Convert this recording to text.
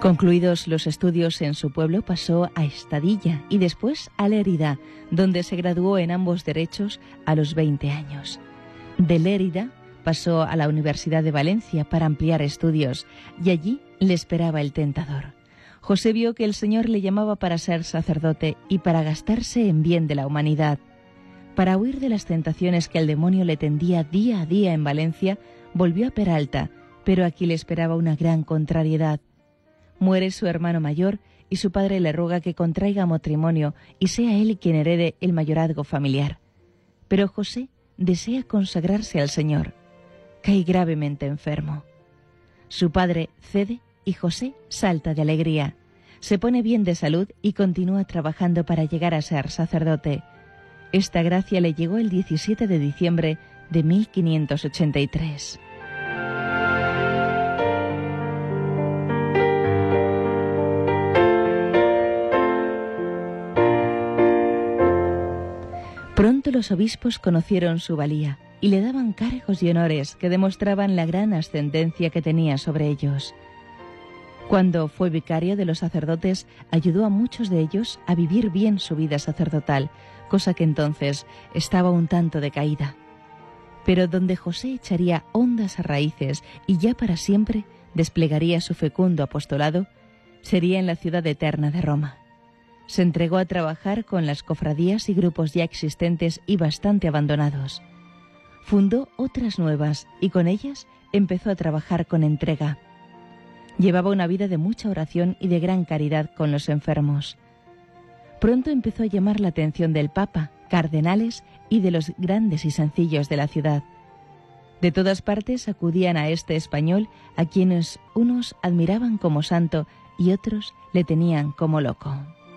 Concluidos los estudios en su pueblo, pasó a Estadilla y después a Lérida, donde se graduó en ambos derechos a los 20 años. De Lérida pasó a la Universidad de Valencia para ampliar estudios y allí le esperaba el tentador. José vio que el Señor le llamaba para ser sacerdote y para gastarse en bien de la humanidad. Para huir de las tentaciones que el demonio le tendía día a día en Valencia, volvió a Peralta, pero aquí le esperaba una gran contrariedad. Muere su hermano mayor y su padre le ruega que contraiga matrimonio y sea él quien herede el mayorazgo familiar. Pero José desea consagrarse al Señor. Cae gravemente enfermo. Su padre cede y José salta de alegría. Se pone bien de salud y continúa trabajando para llegar a ser sacerdote. Esta gracia le llegó el 17 de diciembre de 1583. Pronto los obispos conocieron su valía y le daban cargos y honores que demostraban la gran ascendencia que tenía sobre ellos. Cuando fue vicario de los sacerdotes, ayudó a muchos de ellos a vivir bien su vida sacerdotal, cosa que entonces estaba un tanto decaída. Pero donde José echaría hondas raíces y ya para siempre desplegaría su fecundo apostolado, sería en la ciudad eterna de Roma. Se entregó a trabajar con las cofradías y grupos ya existentes y bastante abandonados. Fundó otras nuevas y con ellas empezó a trabajar con entrega. Llevaba una vida de mucha oración y de gran caridad con los enfermos. Pronto empezó a llamar la atención del Papa, cardenales y de los grandes y sencillos de la ciudad. De todas partes acudían a este español, a quienes unos admiraban como santo y otros le tenían como loco.